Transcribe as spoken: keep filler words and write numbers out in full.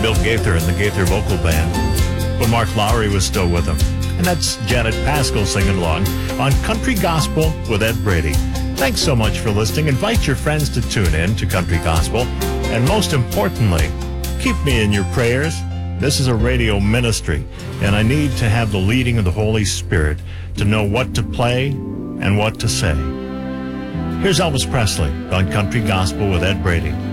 Bill Gaither and the Gaither Vocal Band, when Mark Lowry was still with them. And that's Janet Pascal singing along on Country Gospel with Ed Brady. Thanks so much for listening. Invite your friends to tune in to Country Gospel. And most importantly, keep me in your prayers. This is a radio ministry, and I need to have the leading of the Holy Spirit to know what to play and what to say. Here's Elvis Presley on Country Gospel with Ed Brady.